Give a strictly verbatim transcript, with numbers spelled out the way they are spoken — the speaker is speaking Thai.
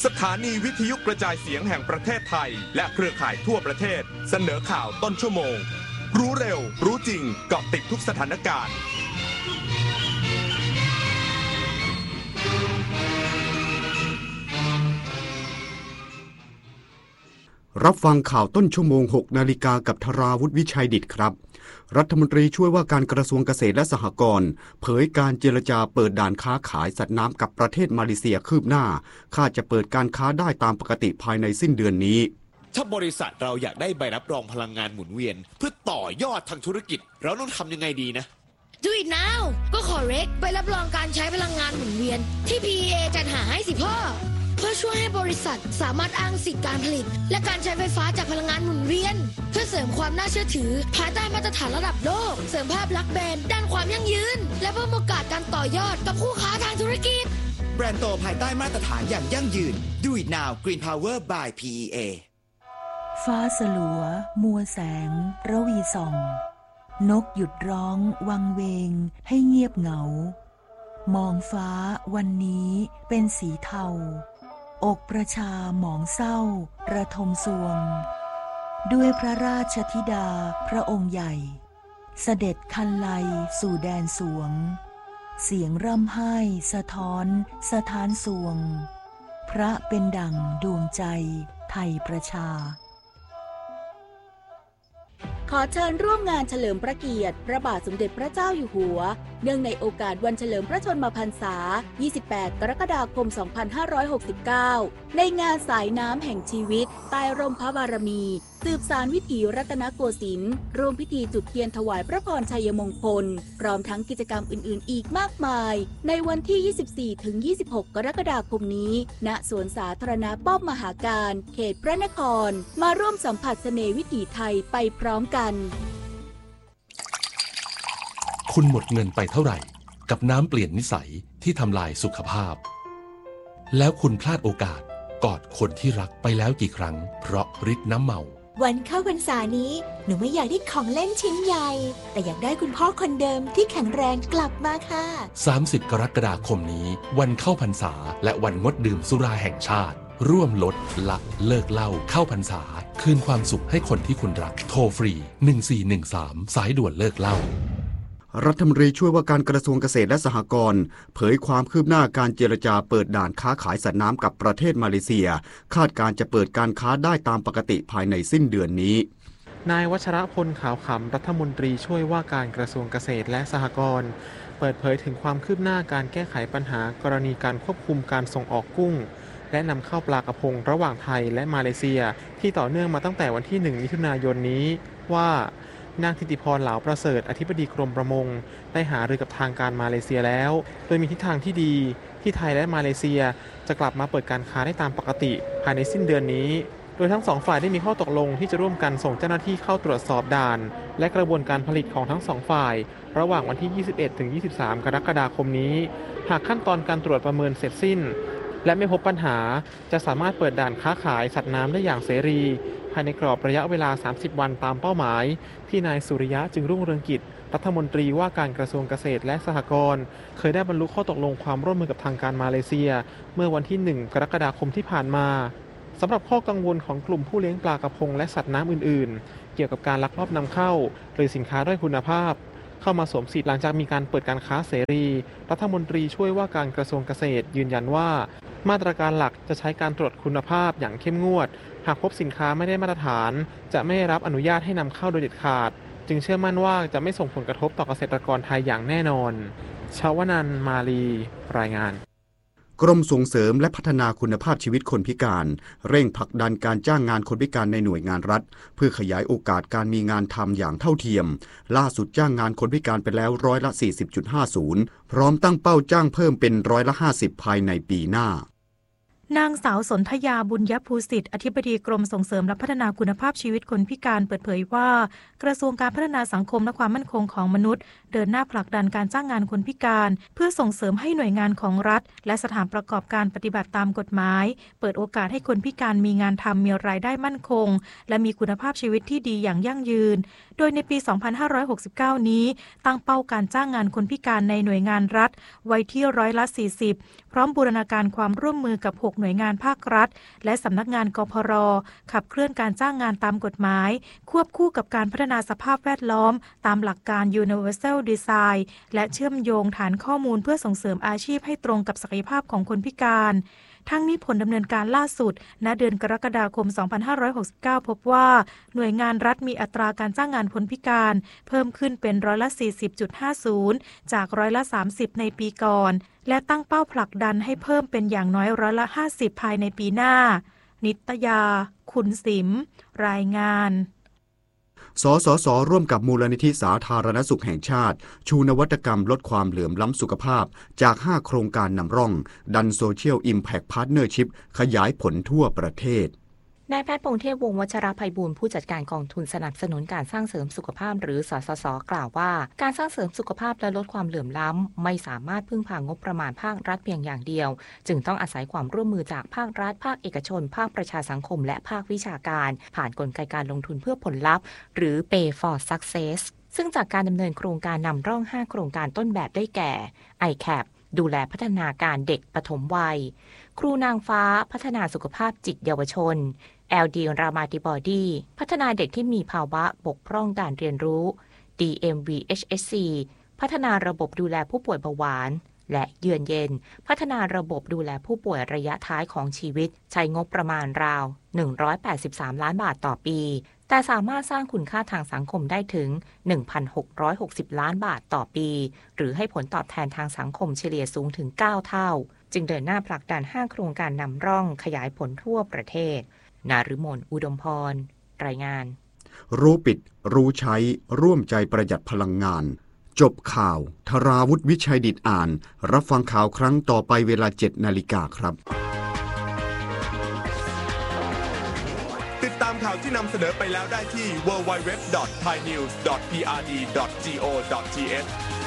สถานีวิทยุกระจายเสียงแห่งประเทศไทยและเครือข่ายทั่วประเทศเสนอข่าวต้นชั่วโมงรู้เร็วรู้จริงเกาะติดทุกสถานการณ์รับฟังข่าวต้นชั่วโมงหกนาฬิกากับธราวุฒิวิชัยดิษฐ์ครับรัฐมนตรีช่วยว่าการกระทรวงเกษตรและสหกรณ์เผยการเจรจาเปิดด่านค้าขายสัตว์น้ำกับประเทศมาเลเซียคืบหน้าคาดจะเปิดการค้าได้ตามปกติภายในสิ้นเดือนนี้ถ้าบริษัทเราอยากได้ใบรับรองพลังงานหมุนเวียนเพื่อต่อยอดทางธุรกิจเราต้องทำยังไงดีนะ Do it now ก็ขอเร็กใบรับรองการใช้พลังงานหมุนเวียนที่ พี อี เอ จัดหาให้สิพ่อเพื่อช่วยให้บริษัทสามารถอ้างสิทธิการผลิตและการใช้ไฟฟ้าจากพลังงานหมุนเวียนเพื่อเสริมความน่าเชื่อถือภายใต้มาตรฐานระดับโลกเสริมภาพลักษณ์แบรนด์ด้านความยั่งยืนและเพิ่มโอกาสการต่อยอดกับคู่ค้าทางธุรกิจแบรนด์โตภายใต้มาตรฐานอย่างยั่งยืน Do it now Green Power by พี อี เอฟ้าสลัวมัวแสงระวีส่องนกหยุดร้องวังเวงให้เงียบเหงามองฟ้าวันนี้เป็นสีเทาอกประชาหมองเศร้าระทมสวงด้วยพระราชธิดาพระองค์ใหญ่เสด็จคันไลสู่แดนสวงเสียงร่ำไห้สะท้อนสถานสวงพระเป็นดั่งดวงใจไทยประชาขอเชิญร่วมงานเฉลิมพระเกียรติพระบาทสมเด็จพระเจ้าอยู่หัวเนื่องในโอกาสวันเฉลิมพระชนมพรรษายี่สิบแปดกรกฎาคมสองพันห้าร้อยหกสิบเก้าในงานสายน้ำแห่งชีวิตใต้ร่มพระบารมีสืบสานวิถีรัตนโกสินทร์ร่วมพิธีจุดเทียนถวายพระพรชัยมงคลพร้อมทั้งกิจกรรมอื่นๆอีกมากมายในวันที่ ยี่สิบสี่ถึงยี่สิบหก กรกฎาคมนี้ณสวนสาธารณะป้อมมหาการเขตพระนครมาร่วมสัมผัสเสน่ห์วิถีไทยไปพร้อมกันคุณหมดเงินไปเท่าไหร่กับน้ำเปลี่ยนนิสัยที่ทำลายสุขภาพแล้วคุณพลาดโอกาสกอดคนที่รักไปแล้วกี่ครั้งเพราะฤทธิ์น้ำเมาวันเข้าพรรษานี้หนูไม่อยากได้ของเล่นชิ้นใหญ่แต่อยากได้คุณพ่อคนเดิมที่แข็งแรงกลับมาค่ะสามสิบกรกฎาคมนี้วันเข้าพรรษาและวันงดดื่มสุราแห่งชาติร่วมลดละเลิกเหล้าเข้าพรรษาคืนความสุขให้คนที่คุณรักโทรฟรีหนึ่งสี่หนึ่งสามสายด่วนเลิกเหล้ารัฐมนตรีช่วยว่าการกระทรวงเกษตรและสหกรณ์เผยความคืบหน้าการเจรจาเปิดด่านค้าขายสัตว์น้ำกับประเทศมาเลเซียคาดการจะเปิดการค้าได้ตามปกติภายในสิ้นเดือนนี้นายวัชรพลขาวขำรัฐมนตรีช่วยว่าการกระทรวงเกษตรและสหกรณ์เปิดเผยถึงความคืบหน้าการแก้ไขปัญหากรณีการควบคุมการส่งออกกุ้งและนำเข้าปลากระพงระหว่างไทยและมาเลเซียที่ต่อเนื่องมาตั้งแต่วันที่หนึ่งมิถุนายนนี้ว่านางธิติพรเหลาประเสริฐอธิบดีกรมประมงได้หารือกับทางการมาเลเซียแล้วโดยมีทิศทางที่ดีที่ไทยและมาเลเซียจะกลับมาเปิดการค้าได้ตามปกติภายในสิ้นเดือนนี้โดยทั้งสองฝ่ายได้มีข้อตกลงที่จะร่วมกันส่งเจ้าหน้าที่เข้าตรวจสอบด่านและกระบวนการผลิตของทั้งสองฝ่ายระหว่างวันที่ ยี่สิบเอ็ดถึงยี่สิบสาม กรกฎาคมนี้หากขั้นตอนการตรวจประเมินเสร็จสิ้นและไม่พบปัญหาจะสามารถเปิดด่านค้าขายสัตว์น้ำได้อย่างเสรีภายในกรอบระยะเวลาสามสิบวันตามเป้าหมายที่นายสุริยะจึงรุ่งเรืองกิจรัฐมนตรีว่าการกระทรวงเกษตรและสหกรณ์เคยได้บรรลุข้อตกลงความร่วมมือกับทางการมาเลเซียเมื่อวันที่หนึ่งกรกฎาคมที่ผ่านมาสำหรับข้อกังวลของกลุ่มผู้เลี้ยงปลากระพงและสัตว์น้ำอื่นๆเกี่ยวกับการลักลอบนำเข้าหรือสินค้าด้อยคุณภาพเข้ามาสวมสิทธิ์หลังจากมีการเปิดการค้าเสรีรัฐมนตรีช่วยว่าการกระทรวงเกษตรยืนยันว่ามาตรการหลักจะใช้การตรวจคุณภาพอย่างเข้มงวดหากพบสินค้าไม่ได้มาตรฐานจะไม่รับอนุญาตให้นำเข้าโดยเด็ดขาดจึงเชื่อมั่นว่าจะไม่ส่งผลกระทบต่อเกษตรกรไทยอย่างแน่นอนชาวนันท์มาลีรายงานกรมส่งเสริมและพัฒนาคุณภาพชีวิตคนพิการเร่งผลักดันการจ้างงานคนพิการในหน่วยงานรัฐเพื่อขยายโอกาสการมีงานทำอย่างเท่าเทียมล่าสุดจ้างงานคนพิการไปแล้วร้อยละ สี่สิบจุดห้าศูนย์ พร้อมตั้งเป้าจ้างเพิ่มเป็นร้อยละห้าสิบภายในปีหน้านางสาวสนธยาบุญยภูสิทธิ์อธิบดีกรมส่งเสริมและพัฒนาคุณภาพชีวิตคนพิการเปิดเผยว่ากระทรวงการพัฒนาสังคมและความมั่นคงของมนุษย์เดินหน้าผลักดันการจ้างงานคนพิการเพื่อส่งเสริมให้หน่วยงานของรัฐและสถานประกอบการปฏิบัติตามกฎหมายเปิดโอกาสให้คนพิการมีงานทำมีรายได้มั่นคงและมีคุณภาพชีวิตที่ดีอย่างยั่งยืนโดยในปี สองพันห้าร้อยหกสิบเก้า นี้ตั้งเป้าการจ้างงานคนพิการในหน่วยงานรัฐไว้ที่ร้อยละ สี่สิบพร้อมบูรณาการความร่วมมือกับหกหน่วยงานภาครัฐและสำนักงานกพร.ขับเคลื่อนการจ้างงานตามกฎหมายควบคู่กับการพัฒนาสภาพแวดล้อมตามหลักการ Universal Design และเชื่อมโยงฐานข้อมูลเพื่อส่งเสริมอาชีพให้ตรงกับศักยภาพของคนพิการทั้งนี้ผลดำเนินการล่าสุดณเดือนกรกฎาคม สองพันห้าร้อยหกสิบเก้า พบว่าหน่วยงานรัฐมีอัตราการจ้างงานคนพิการเพิ่มขึ้นเป็นร้อยละ สี่สิบจุดห้าศูนย์ จากร้อยละ สามสิบ ในปีก่อนและตั้งเป้าผลักดันให้เพิ่มเป็นอย่างน้อยร้อยละ ห้าสิบ ภายในปีหน้านิตยา คุณสิมรายงานสสส.ร่วมกับมูลนิธิสาธารณสุขแห่งชาติชูนวัตกรรมลดความเหลื่อมล้ำสุขภาพจากห้าโครงการนำร่องดันโซเชียลอิมแพคพาร์ทเนอร์ชิพขยายผลทั่วประเทศนายแพทย์พงษ์เทพวงศ์วัชรไพบูลย์ผู้จัดการกองทุนสนับสนุนการสร้างเสริมสุขภาพหรือสสส.กล่าวว่าการสร้างเสริมสุขภาพและลดความเหลื่อมล้ำไม่สามารถพึ่งพางบประมาณภาครัฐเพียงอย่างเดียวจึงต้องอาศัยความร่วมมือจากภาครัฐภาคเอกชนภาคประชาสังคมและภาควิชาการผ่านกลไกการลงทุนเพื่อผลลัพธ์หรือ Pay for Success ซึ่งจากการดำเนินโครงการนำร่องห้าโครงการต้นแบบได้แก่ ไอ แคป ดูแลพัฒนาการเด็กปฐมวัยครูนางฟ้าพัฒนาสุขภาพจิตเยาวชนแอล ดี รามาติบอดี้พัฒนาเด็กที่มีภาวะบกพร่องการเรียนรู้ ดี เอ็ม วี เอช เอส ซี พัฒนาระบบดูแลผู้ป่วยเบาหวานและเยือนเย็นพัฒนาระบบดูแลผู้ป่วยระยะท้ายของชีวิตใช้งบประมาณราวหนึ่งร้อยแปดสิบสามล้านบาทต่อปีแต่สามารถสร้างคุณค่าทางสังคมได้ถึง หนึ่งพันหกร้อยหกสิบล้านบาทต่อปีหรือให้ผลตอบแทนทางสังคมเฉลี่ยสูงถึงเก้าเท่าจึงเดินหน้าผลักดันห้าโครงการนำร่องขยายผลทั่วประเทศนฤมลอุดมพรรายงานรู้ปิดรู้ใช้ร่วมใจประหยัดพลังงานจบข่าวธราวุฒิวิชัยดิษฐ์อ่านรับฟังข่าวครั้งต่อไปเวลา เจ็ดนาฬิกาครับติดตามข่าวที่นำเสนอไปแล้วได้ที่ ดับเบิลยู ดับเบิลยู ดับเบิลยู ดอท ไทยนิวส์ ดอท พี อาร์ ดี ดอท จี โอ ดอท ที เอช